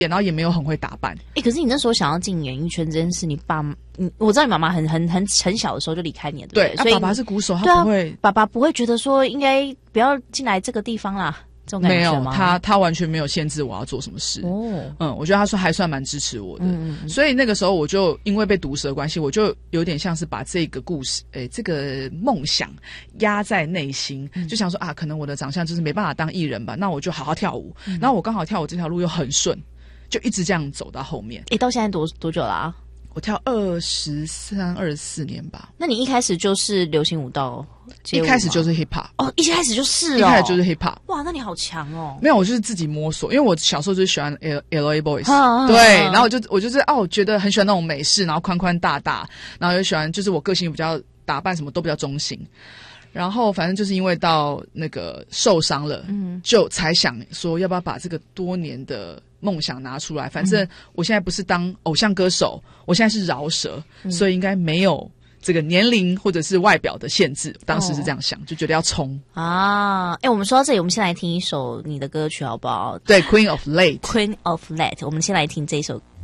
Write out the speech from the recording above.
然后也没有很会打扮。 可是你那时候想要进演艺圈这件事，你爸妈，我知道你妈妈很小的时候就离开你了，对不对？所以爸爸是鼓手，他不会， 爸爸不会觉得说应该不要进来这个地方啦，这种感觉吗？ 没有，他完全没有限制我要做什么事。我觉得他说还算蛮支持我的。所以那个时候我就因为被毒舌的关系，我就有点像是把这个故事，这个梦想压在内心，就想说啊，可能我的长相就是没办法当艺人吧，那我就好好跳舞。然后我刚好跳舞这条路又很顺，就一直这样走到后面。 到现在多久了啊？ 我跳23、24年吧。 那你一开始就是流行舞蹈街舞吗？ 一开始就是 hip hop。 一开始就是一开始就是 hip hop。 哇，那你好强哦！ 没有，我就是自己摸索，因为我小时候就是喜欢 LA Boys，对，然后我就是我觉得很喜欢那种美式，然后宽宽大大，然后又喜欢就是我个性比较打扮什么都比较中性。然后反正就是因为到那个受伤了，就才想说要不要把这个多年的梦想拿出来。反正我现在不是当偶像歌手，我现在是饶舌，所以应该没有这个年龄或者是外表的限制。当时是这样想，就觉得要冲啊！我们说到这里，我们先来听一首你的歌曲好不好？ 对，Queen of Late。 Queen of Late， 我们先来听这一首